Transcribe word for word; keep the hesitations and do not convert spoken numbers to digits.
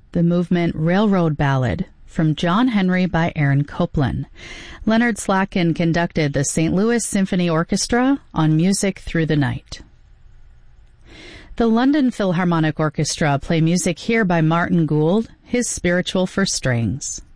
the movement Railroad Ballad from John Henry by Aaron Copland. Leonard Slatkin conducted the Saint Louis Symphony Orchestra on Music Through the Night. The London Philharmonic Orchestra play music here by Martin Gould, his Spiritual for Strings.